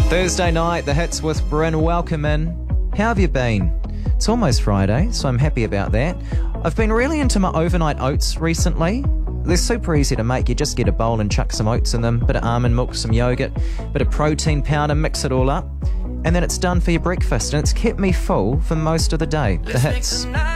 Thursday night, the hits with Bryn. Welcome in. How have you been? It's almost Friday, so I'm happy about that. I've been really into my overnight oats recently. They're super easy to make. You just get a bowl and chuck some oats in them, bit of almond milk, some yogurt, bit of protein powder, mix it all up, and then it's done for your breakfast, and it's kept me full for most of the day. The hits.